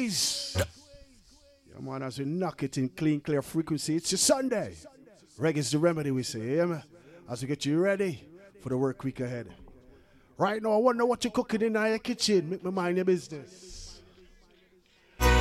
ways. Yeah, man, as we knock it in clean, clear frequency, it's your Sunday. Reggae's the remedy, we say, yeah, man? As we get you ready for the work week ahead. Right now, I wonder what you're cooking in your kitchen. Make me mind your business.